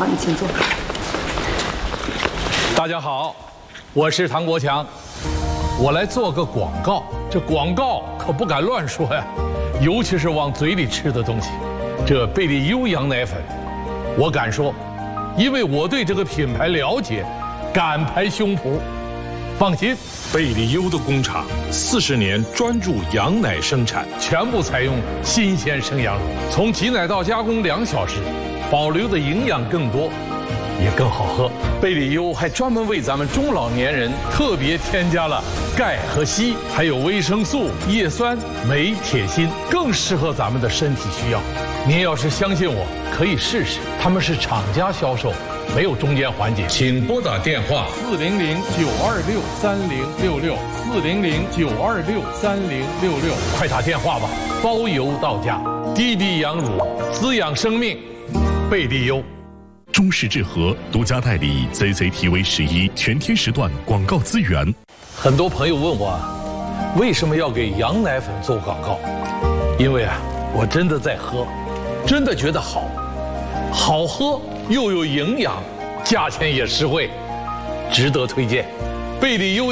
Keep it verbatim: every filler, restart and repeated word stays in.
好，你请坐。 大家好，我是唐国强，我来做个广告。这广告可不敢乱说呀，尤其是往嘴里吃的东西。这贝利优羊奶粉，我敢说，因为我对这个品牌了解，敢拍胸脯。放心， 贝利优的工厂四十年专注羊奶生产， 全部采用新鲜生羊乳，从挤奶到加工两小时，保留的营养更多，也更好喝。贝利优还专门为咱们中老年人特别添加了钙和硒，还有维生素、叶酸、镁、铁、锌，更适合咱们的身体需要。您要是相信我，可以试试。他们是厂家销售，没有中间环节。请拨打电话四零零九二六三零六六四零零九二六三零六六， 快打电话吧，包邮到家。滴滴羊乳滋养生命，贝利优。 中视智和独家代理 C C T V 十一全天时段广告资源。 很多朋友问我，为什么要给羊奶粉做广告？因为啊，我真的在喝，真的觉得好，好喝又有营养，价钱也实惠，值得推荐。贝利优。